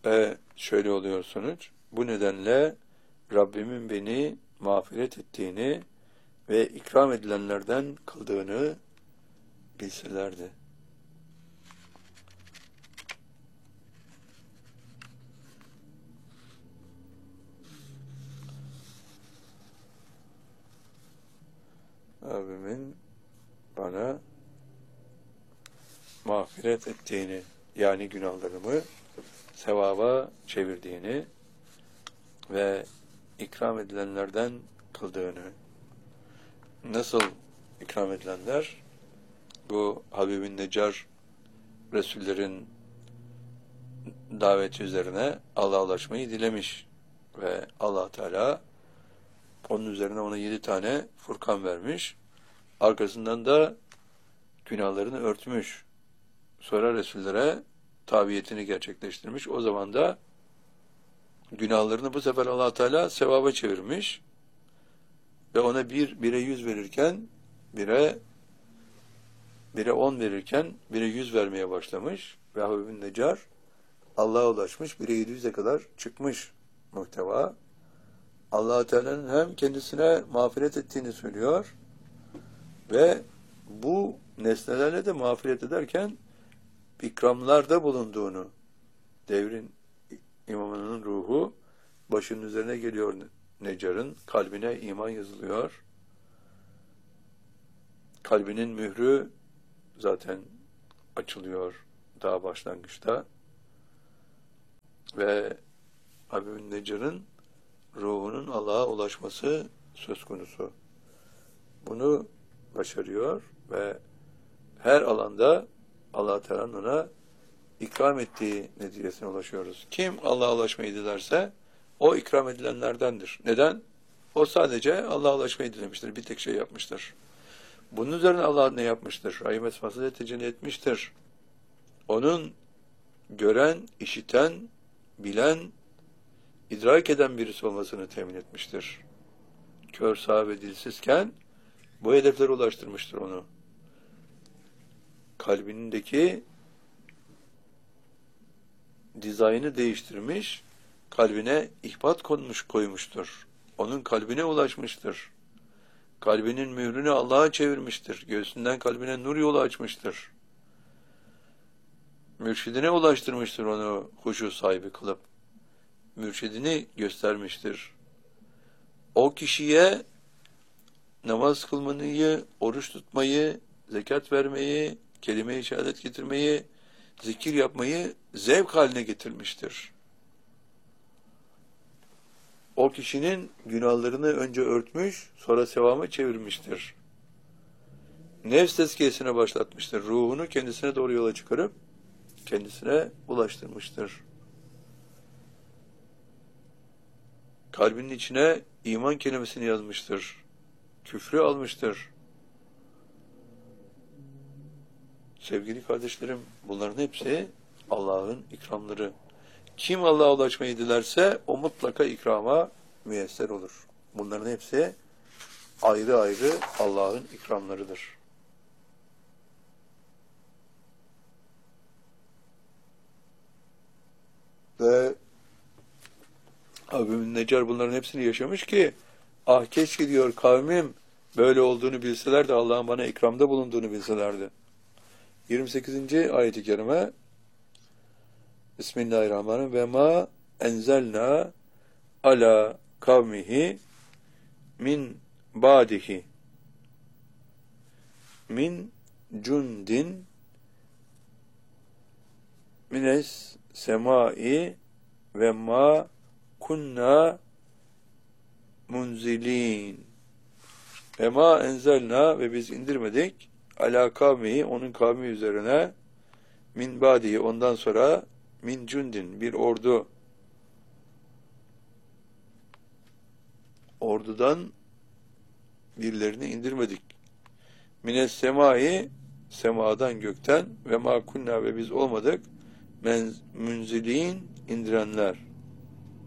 Şöyle oluyor sonuç. Bu nedenle Rabbimin beni mağfiret ettiğini ve ikram edilenlerden kıldığını bilselerdi. Rabbimin bana mağfiret ettiğini, yani günahlarımı sevaba çevirdiğini ve ikram edilenlerden kıldığını. Nasıl ikram edilenler? Bu Habibin Necar Resullerin daveti üzerine Allah'a ulaşmayı dilemiş ve Allah Teala onun üzerine ona 7 tane Furkan vermiş. Arkasından da günahlarını örtmüş. Sonra Resullere tabiyetini gerçekleştirmiş. O zaman da günahlarını bu sefer Allah Teala sevaba çevirmiş. Ve ona 1'e 100 verirken 1'e 10 verirken 1'e 100 vermeye başlamış. Ve Habibin Necar Allah'a ulaşmış. 1'e 700'e kadar çıkmış muhteva. Allah Teala'nın hem kendisine mağfiret ettiğini söylüyor ve bu nesnelerle de mağfiret ederken ikramlarda bulunduğunu, devrin imamının ruhu başının üzerine geliyor Necar'ın, kalbine iman yazılıyor. Kalbinin mührü zaten açılıyor daha başlangıçta ve Habibin Necar'ın ruhunun Allah'a ulaşması söz konusu. Bunu başarıyor ve her alanda Allah Teala'nın ona ikram ettiği neticesine ulaşıyoruz. Kim Allah'a ulaşmayı dilerse o ikram edilenlerdendir. Neden? O sadece Allah'a ulaşmayı dilemiştir. Bir tek şey yapmıştır. Bunun üzerine Allah ne yapmıştır? Rahim esmasıyla tecelli etmiştir. Onun gören, işiten, bilen, idrak eden birisi olmasını temin etmiştir. Kör, sağ ve dilsizken bu hedeflere ulaştırmıştır onu. Kalbindeki dizaynı değiştirmiş, kalbine ihbat koymuştur. Onun kalbine ulaşmıştır. Kalbinin mührünü Allah'a çevirmiştir. Göğsünden kalbine nur yolu açmıştır. Mürşidine ulaştırmıştır onu huşu sahibi kılıp. Mürşidini göstermiştir. O kişiye namaz kılmayı, oruç tutmayı, zekat vermeyi, kelime-i şehadet getirmeyi, zikir yapmayı zevk haline getirmiştir. O kişinin günahlarını önce örtmüş, sonra sevaba çevirmiştir. Nefs tezkiyesine başlatmıştır. Ruhunu kendisine doğru yola çıkarıp kendisine ulaştırmıştır. Kalbinin içine iman kelimesini yazmıştır. Küfrü almıştır. Sevgili kardeşlerim, bunların hepsi Allah'ın ikramları. Kim Allah'a ulaşmayı dilerse o mutlaka ikrama müyesser olur. Bunların hepsi ayrı ayrı Allah'ın ikramlarıdır. Ve Habibin Necar bunların hepsini yaşamış ki ah keşke diyor kavmim böyle olduğunu bilseler de Allah'ın bana ikramda bulunduğunu bilselerdi. 28. ayet-i kerime Bismillahirrahmanirrahim ve ma enzelna ala kavmihi min ba'dihi min cundin mines semai ve ma kunna munzilin ve ma enzelna ve biz indirmedik ala kavmihi onun kavmi üzerine min ba'dihi ondan sonra min cundin bir ordudan birilerini indirmedik. Mines semai semadan gökten ve ma kunna ve biz olmadık munzilin indirenler.